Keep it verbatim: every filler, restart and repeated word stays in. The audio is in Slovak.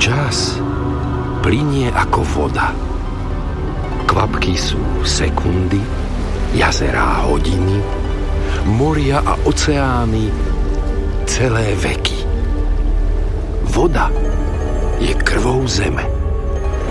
Čas plynie ako voda. Kvapky sú sekundy, jazerá hodiny, moria a oceány celé veky. Voda je krvou zeme.